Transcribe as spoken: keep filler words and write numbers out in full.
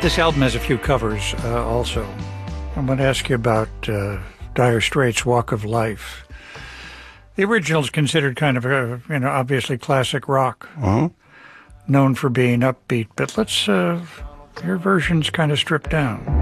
This album has a few covers uh, also. I'm going to ask you about uh, Dire Straits' Walk of Life. The original is considered kind of, a, you know, obviously classic rock, Uh-huh. known for being upbeat, but let's, uh, your version's kind of stripped down.